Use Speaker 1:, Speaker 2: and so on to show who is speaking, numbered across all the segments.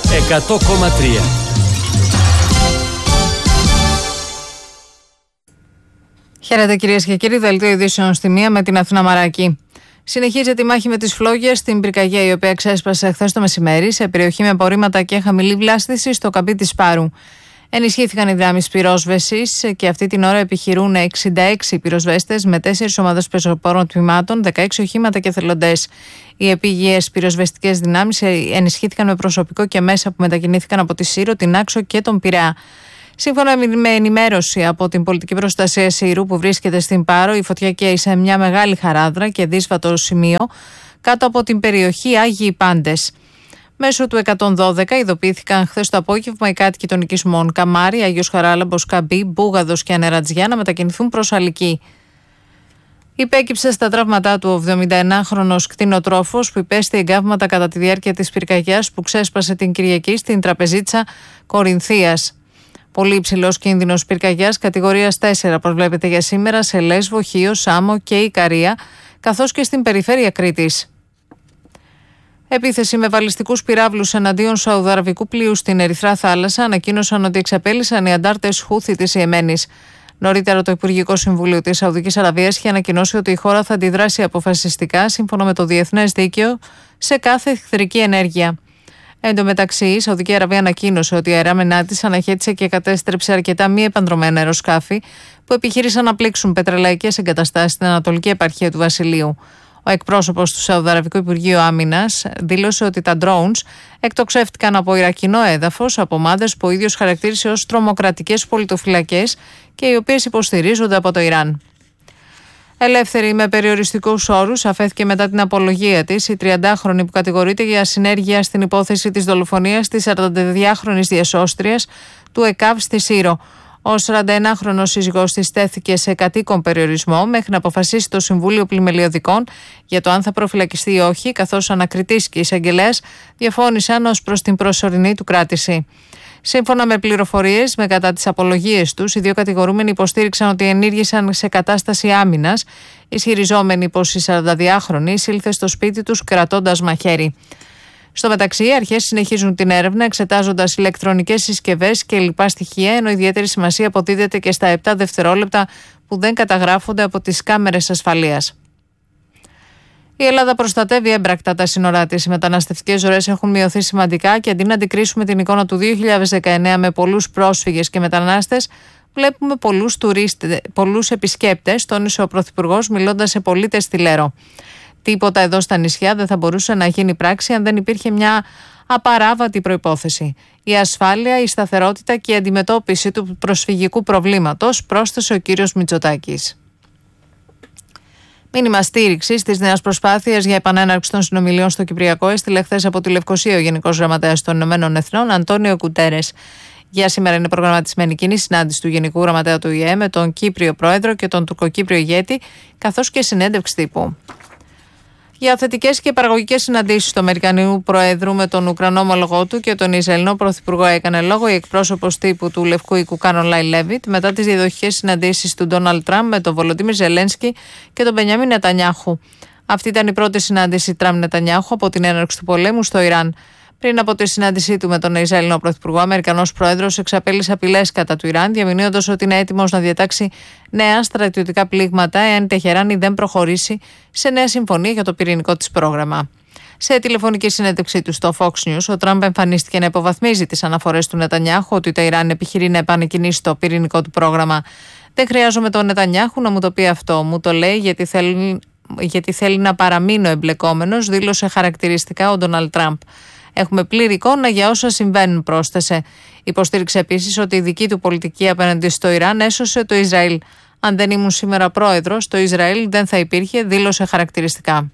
Speaker 1: 100,3.
Speaker 2: Χαίρετε κυρίες και κύριοι, δελτίο ειδήσεων στη μία με την Αθηνά Μαράκη. Συνεχίζεται η μάχη με τις φλόγες στην πυρκαγιά, η οποία ξέσπασε χθες το μεσημέρι σε περιοχή με απορρίμματα και χαμηλή βλάστηση στο καμπί της Πάρου. Ενισχύθηκαν οι δυνάμεις πυρόσβεσης και αυτή την ώρα επιχειρούν 66 πυροσβέστες με 4 ομάδες πεζοπόρων τμήματων, 16 οχήματα και εθελοντές. Οι επίγειες πυροσβεστικές δυνάμεις ενισχύθηκαν με προσωπικό και μέσα που μετακινήθηκαν από τη Σύρο, την Άξο και τον Πειραιά. Σύμφωνα με ενημέρωση από την Πολιτική Προστασία Σύρου που βρίσκεται στην Πάρο, η φωτιά καίει σε μια μεγάλη χαράδρα και δύσβατο σημείο κάτω από την περιοχή Άγιοι Πάντες. Μέσω του 112 ειδοποιήθηκαν χθες το απόγευμα οι κάτοικοι των οικισμών Καμάρι, Άγιος Χαράλαμπος, Καμπή, Μπούγαδος και Ανερατζιά να μετακινηθούν προς Αλική. Υπέκυψε στα τραύματά του ο 71χρονος κτηνοτρόφος που υπέστη εγκάβματα κατά τη διάρκεια της πυρκαγιάς που ξέσπασε την Κυριακή στην τραπεζίτσα Κορινθίας. Πολύ υψηλός κίνδυνος πυρκαγιάς κατηγορίας 4 προβλέπεται για σήμερα σε Λέσβο, Χίο, Σάμο και Ικαρία, καθώς και στην περιφέρεια Κρήτης. Επίθεση με βαλιστικούς πυράβλους εναντίον σαουδαραβικού πλοίου στην Ερυθρά Θάλασσα ανακοίνωσαν ότι εξαπέλυσαν οι αντάρτες Χούθη της Ιεμένης. Νωρίτερα, το Υπουργικό Συμβούλιο της Σαουδικής Αραβίας είχε ανακοινώσει ότι η χώρα θα αντιδράσει αποφασιστικά, σύμφωνα με το διεθνές δίκαιο, σε κάθε εχθρική ενέργεια. Εν τω μεταξύ, η Σαουδική Αραβία ανακοίνωσε ότι η αεράμενά της αναχέτησε και κατέστρεψε αρκετά μη επανδρομένα αεροσκάφη που επιχείρησαν να πλήξουν πετρελαϊκές εγκαταστάσεις στην Ανατολική Επαρχία του Βασιλείου. Ο εκπρόσωπος του Σαουδαραβικού Υπουργείου Άμυνας δήλωσε ότι τα drones εκτοξεύτηκαν από ιρακινό έδαφος από ομάδες που ο ίδιος χαρακτήρισε ως τρομοκρατικές πολιτοφυλακές και οι οποίες υποστηρίζονται από το Ιράν. Ελεύθερη με περιοριστικούς όρους αφέθηκε μετά την απολογία της η 30χρονη που κατηγορείται για συνέργεια στην υπόθεση της δολοφονίας της 42χρονης διασώστριας του ΕΚΑΒ στη Σύρο. Ο 41χρονος σύζυγός της τέθηκε σε κατοίκον περιορισμό μέχρι να αποφασίσει το Συμβούλιο Πλημελιωδικών για το αν θα προφυλακιστεί ή όχι, καθώς ανακριτής και εισαγγελέας διαφώνησαν ως προς την προσωρινή του κράτηση. Σύμφωνα με πληροφορίες, με κατά τις απολογίες τους, οι δύο κατηγορούμενοι υποστήριξαν ότι ενήργησαν σε κατάσταση άμυνας, ισχυριζόμενοι πως η 42χρονη ήλθε στο σπίτι τους κρατώντας μαχαίρι. Στο μεταξύ, οι αρχές συνεχίζουν την έρευνα εξετάζοντας ηλεκτρονικές συσκευές και λοιπά στοιχεία, ενώ ιδιαίτερη σημασία αποδίδεται και στα 7 δευτερόλεπτα που δεν καταγράφονται από τις κάμερες ασφαλείας. Η Ελλάδα προστατεύει έμπρακτα τα σύνορά της. Οι μεταναστευτικές ροές έχουν μειωθεί σημαντικά και αντί να αντικρίσουμε την εικόνα του 2019 με πολλούς πρόσφυγες και μετανάστες, βλέπουμε πολλούς επισκέπτες, τόνισε ο Πρωθυπουργός μιλώντας σε πολίτες στη Λέρο. Τίποτα εδώ στα νησιά δεν θα μπορούσε να γίνει πράξη αν δεν υπήρχε μια απαράβατη προϋπόθεση. Η ασφάλεια, η σταθερότητα και η αντιμετώπιση του προσφυγικού προβλήματος, πρόσθεσε ο κύριος Μητσοτάκης. Μήνυμα στήριξη τη νέα προσπάθεια για επανέναρξη των συνομιλιών στο Κυπριακό έστειλε χθες από τη Λευκοσία ο Γενικός Γραμματέας των Ηνωμένων Εθνών, Αντώνιο Κουτέρες. Για σήμερα είναι προγραμματισμένη κοινή συνάντηση του Γενικού Γραμματέα του ΙΕ με τον Κύπριο Πρόεδρο και τον Τουρκοκύπριο ηγέτη, καθώς και συνέντευξη τύπου. Για θετικές και παραγωγικές συναντήσεις του Αμερικανού Προέδρου με τον Ουκρανό ομολογό του και τον Ισραηλινό Πρωθυπουργό έκανε λόγο η εκπρόσωπος τύπου του Λευκού Οίκου Κάνολάιν Λέβιτ μετά τις διαδοχικές συναντήσεις του Ντόναλντ Τραμπ με τον Βολοντίμιρ Ζελένσκι και τον Μπενιάμιν Νετανιάχου. Αυτή ήταν η πρώτη συνάντηση Τραμπ-Νετανιάχου από την έναρξη του πολέμου στο Ιράν. Πριν από τη συνάντησή του με τον Ισραηλινό Πρωθυπουργό, ο Αμερικανός Πρόεδρος εξαπέλυσε απειλές κατά του Ιράν, διαμηνύοντας ότι είναι έτοιμος να διατάξει νέα στρατιωτικά πλήγματα εάν η Τεχεράνη δεν προχωρήσει σε νέα συμφωνία για το πυρηνικό της πρόγραμμα. Σε τηλεφωνική συνέντευξή του στο Fox News, ο Τραμπ εμφανίστηκε να υποβαθμίζει τις αναφορές του Νετανιάχου ότι το Ιράν επιχειρεί να επανεκκινήσει το πυρηνικό του πρόγραμμα. Δεν χρειάζομαι τον Νετανιάχου να μου το πει αυτό. Μου το λέει γιατί θέλει να παραμείνω εμπλεκόμενος, δήλωσε χαρακτηριστικά ο Ντόναλντ Τραμπ. Έχουμε πλήρη εικόνα για όσα συμβαίνουν, πρόσθεσε. Υποστήριξε επίσης ότι η δική του πολιτική απέναντι στο Ιράν έσωσε το Ισραήλ. Αν δεν ήμουν σήμερα πρόεδρος, το Ισραήλ δεν θα υπήρχε, δήλωσε χαρακτηριστικά.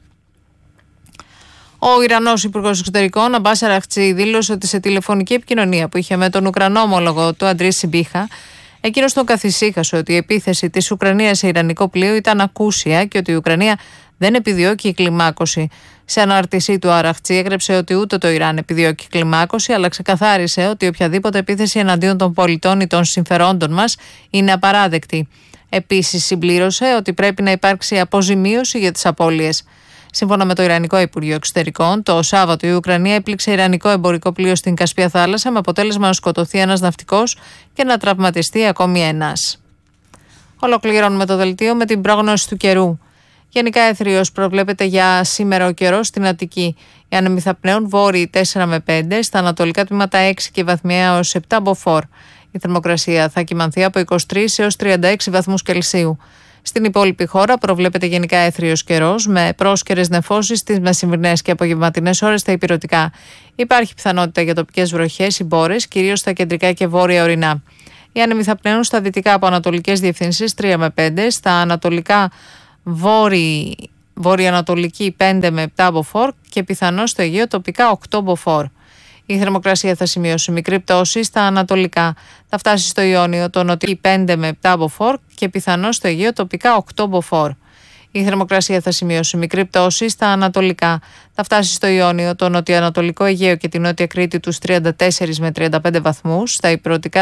Speaker 2: Ο Ιρανός Υπουργός Εξωτερικών, Αμπάς Αραχτζή, δήλωσε ότι σε τηλεφωνική επικοινωνία που είχε με τον Ουκρανό ομόλογο του Αντρί Σιμπίχα, εκείνος τον καθησύχασε ότι η επίθεση της Ουκρανίας σε ιρανικό πλοίο ήταν ακούσια και ότι η Ουκρανία δεν επιδιώκει κλιμάκωση. Σε ανάρτησή του, ο Αραχτζή έγραψε ότι ούτε το Ιράν επιδιώκει κλιμάκωση, αλλά ξεκαθάρισε ότι οποιαδήποτε επίθεση εναντίον των πολιτών ή των συμφερόντων μας είναι απαράδεκτη. Επίσης, συμπλήρωσε ότι πρέπει να υπάρξει αποζημίωση για τις απώλειες. Σύμφωνα με το Ιρανικό Υπουργείο Εξωτερικών, το Σάββατο η Ουκρανία έπληξε ιρανικό εμπορικό πλοίο στην Κασπία θάλασσα με αποτέλεσμα να σκοτωθεί ένας ναυτικός και να τραυματιστεί ακόμη ένας. Ολοκληρώνουμε το δελτίο με την πρόγνωση του καιρού. Γενικά έθριος προβλέπεται για σήμερα ο καιρός στην Αττική. Οι άνεμοι θα πνέουν βόρειοι 4 με 5, στα ανατολικά τμήματα 6 και βαθμιαία έως 7 μποφόρ. Η θερμοκρασία θα κυμανθεί από 23 έως 36 βαθμούς Κελσίου. Στην υπόλοιπη χώρα προβλέπεται γενικά έθριος καιρός με πρόσκαιρες νεφώσεις στις μεσημβρινές και απογευματινές ώρες στα ηπειρωτικά. Υπάρχει πιθανότητα για τοπικές βροχές ή μπόρες, κυρίως στα κεντρικά και βόρεια ορεινά. Οι άνεμοι θα πνέουν στα δυτικά από ανατολικές διευθύνσεις 3 με 5, στα ανατολικά βορειοανατολική 5 με 7 μποφόρ και πιθανώς στο Αιγαίο τοπικά 8 μποφόρ. Η θερμοκρασία θα σημειώσει μικρή πτώση στα ανατολικά. Θα φτάσει στο Ιόνιο το νοτιό 5 με 7 μποφόρ και πιθανώς στο Αιγαίο τοπικά 8 μποφόρ. Η θερμοκρασία θα σημειώσει μικρή πτώση στα ανατολικά. Θα φτάσει στο Ιόνιο το νοτιοανατολικό Αιγαίο και την Νότια Κρήτη τους 34 με 35 βαθμούς. Στα ηπειρωτικά